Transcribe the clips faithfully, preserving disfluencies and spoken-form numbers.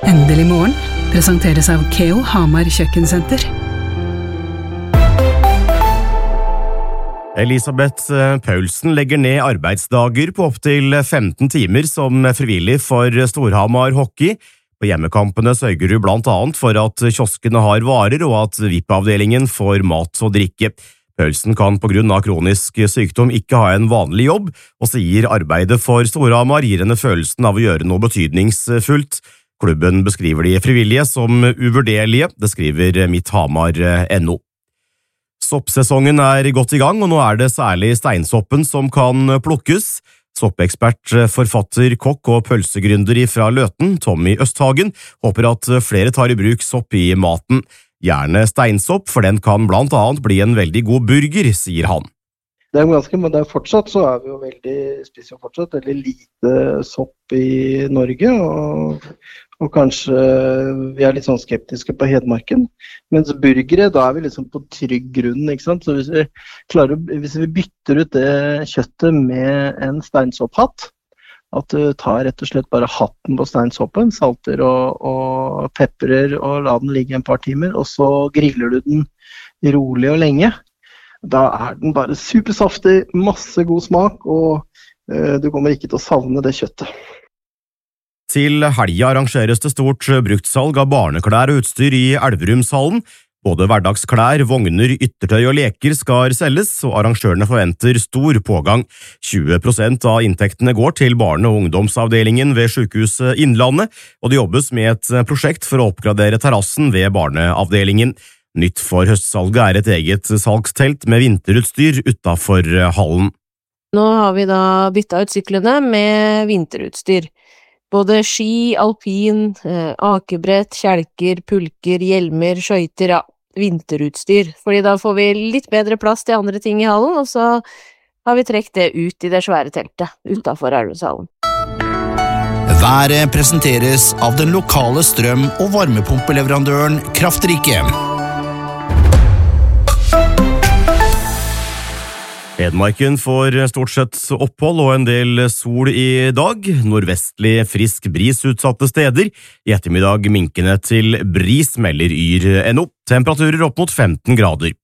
Endelig morgen presenteres av Keo Hamar Kjøkkensenter. Elisabeth Paulsen legger ned arbeidsdager på opptil femten timer som frivillig for Storhamar Hockey. På hjemmekampene sørger hun blant annet for at kioskene har varer og at V I P-avdelingen får mat og drikke. Paulsen kan på grunn av kronisk sykdom ikke ha en vanlig jobb, og sier arbeidet for Storhamar gir henne følelsen av å gjøre noe betydningsfullt. Klubben beskriver de frivillige som uvurderlige, det skriver mitthamar punktum no. Soppsesongen er godt i gang, og nå er det særlig steinsoppen som kan plukkes. Soppekspert, forfatter, kokk og pølsegründer fra Løten, Tommy Østhagen, håper at flere tar i bruk sopp i maten. Gjerne steinsopp, for den kan blant annet bli en veldig god burger, sier han. Det er ganske, men det er fortsatt så er vi jo veldig, spiser jo fortsatt veldig lite sopp i Norge, og, og kanskje vi er litt sånn skeptiske på Hedmarken. Mens burgere, da er vi liksom på trygg grunn, ikke sant? Så hvis vi, klarer, hvis vi bytter ut det kjøttet med en steinsopphatt, at du tar rett og slett bare hatten på steinsoppen, salter og, og pepperer og la den ligge en par timer, og så griller du den rolig og lenge. Da er den bare supersaftig, masse god smak, og uh, du kommer ikke til å savne det kjøttet. Til helga arrangeres det stort bruktsalg av barneklær og utstyr i Elverumshallen. Både hverdagsklær, vogner, yttertøy og leker skal selges, og arrangørene forventer stor pågang. tjue prosent av inntektene går til barne- og ungdomsavdelingen ved Sykehuset Innlandet, og det jobbes med et prosjekt for å oppgradere terrassen ved barneavdelingen. Nytt for høstsalget er et eget salgstelt med vinterutstyr utenfor hallen. Nå har vi da byttet ut syklene med vinterutstyr. Både ski, alpin, akebrett, kjelker, pulker, hjelmer, skøyter, ja, vinterutstyr. Fordi da får vi litt bedre plass til andre ting i hallen, og så har vi trekt det ut i det svære teltet utenfor Elverumshallen. Været presenteres av den lokale strøm- og varmepumpeleverandøren Kraftrike. Hedmarken får stort sett opphold og en del sol i dag. Nordvestlig frisk bris utsatte steder. I ettermiddag minkende til bris, melder yr punktum no. Temperaturer opp mot femten grader.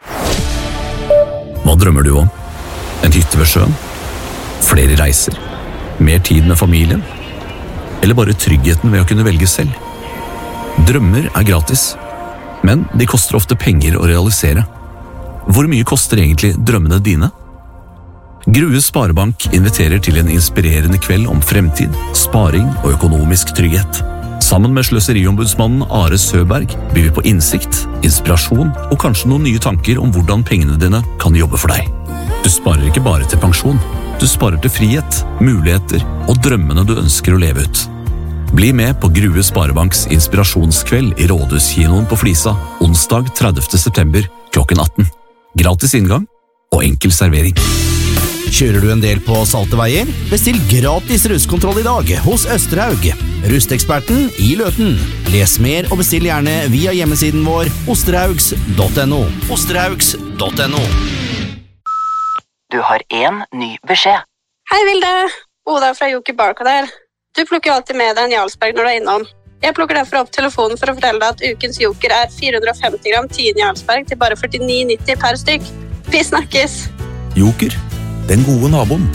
Hva drømmer du om? En hytte ved sjøen? Flere reiser? Mer tid med familien? Eller bare tryggheten ved å kunne velge selv? Drømmer er gratis, men de koster ofte penger å realisere. Hvor mye koster egentlig drømmene dine? Grue Sparebank inviterer til en inspirerende kveld om fremtid, sparing og økonomisk trygghet. Sammen med sløseriombudsmannen Are Søberg byr vi på innsikt, inspirasjon og kanskje noen nye tanker om hvordan pengene dine kan jobbe for deg. Du sparer ikke bare til pensjon, du sparer til frihet, muligheter og drømmene du ønsker å leve ut. Bli med på Grue Sparebanks inspirasjonskveld i Rådhuskinoen på Flisa, onsdag tredivte september klokken atten. Gratis inngang og enkel servering. Kjører du en del på salte veier? Bestill gratis rustkontroll i dag hos Østerhaug. Rusteksperten i Løten. Les mer og bestill gjerne via hjemmesiden vår osterhaugs punktum no. osterhaugs punktum no. Du har en ny beskjed. Hei Vilde, Oda fra Joker Barka der. Du plukker jo alltid med deg en Jarlsberg når du er innom. Jeg plukker derfor opp telefonen for å fortelle deg at ukens Joker er fire hundre og femti gram tiden Jarlsberg til bare førtini nitti per stykk. Vi snakkes! Joker, den gode naboen.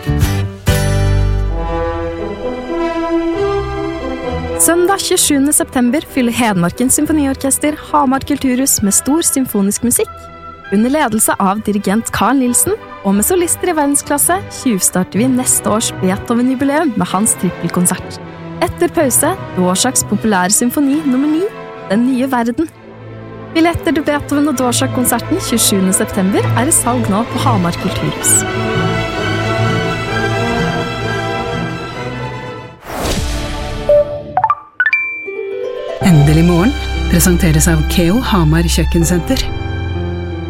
Søndag tjuesjuende september fyller Hedmarkens Symfoniorkester Hamar Kulturhus med stor symfonisk musikk. Under ledelse av dirigent Carl Nilsen, og med solister i verdensklasse, tjuvstarter vi neste års Beethoven-jubileum med hans trippelkonsert. Etter pause, Dvořáks populære symfoni nummer ni, Den nye verden. Billetter til Beethoven og Dvořák-konserten tjuesjuende september er i salg nå på Hamar Kulturhus. Endelig morgen presenteres av Keo Hamar Kjøkkensenter.